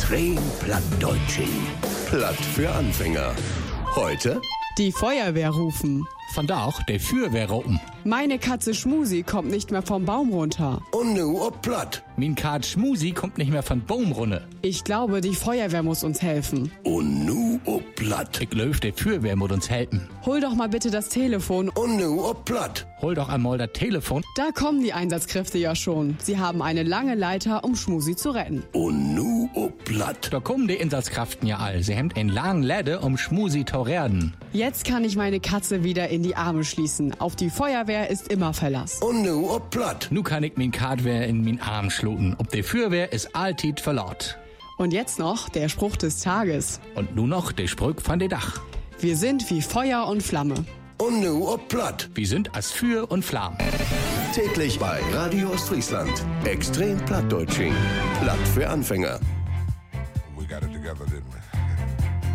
Extrem Plattdeutsching. Platt für Anfänger. Heute Die Feuerwehr rufen. Vandaag de vuurweer open. Meine Katze Schmusi kommt nicht mehr vom Baum runter. und nu ob Platt. Min Kaat Schmusi kommt nicht mehr von Baumrunne. Ich glaube, die Feuerwehr muss uns helfen. Und nu ob Platt. Ich löf, de Vuurweer muss uns helfen. Hol doch mal bitte das Telefon. Und nu ob Platt. Hol doch einmal das Telefon. Da kommen die Einsatzkräfte ja schon. Sie haben eine lange Leiter, um Schmusi zu retten. Und nu ob Platt. Da kommen die Einsatzkraften ja all. Sie hemmt en langen Läde, um Schmusi zu retten. Jetzt kann ich meine Katze wieder in die Arme schließen. Auf die Feuerwehr ist immer Verlass. Und nu ob Platt. Nu kann ich min Kaatwehr in min Arm schluten. Ob de Vuurweer is alltied verlaut. Und jetzt noch der Spruch des Tages. Und nu noch de Sprück von de Dach. Wir sind wie Feuer und Flamme. Und nu ob Platt. Wir sind as Feuer und Flamm. Täglich bei Radio Ostfriesland. Extrem Plattdeutsching. Platt für Anfänger. We got it together, didn't we?